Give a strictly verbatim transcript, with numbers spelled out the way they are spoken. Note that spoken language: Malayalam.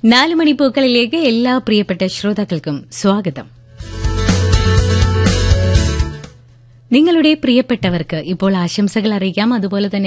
നാല് മണിപ്പൂക്കളിലേക്ക് എല്ലാ പ്രിയപ്പെട്ട ശ്രോതാക്കൾക്കും സ്വാഗതം. നിങ്ങളുടെ പ്രിയപ്പെട്ടവർക്ക് ഇപ്പോൾ ആശംസകൾ അറിയിക്കാം. അതുപോലെ തന്നെ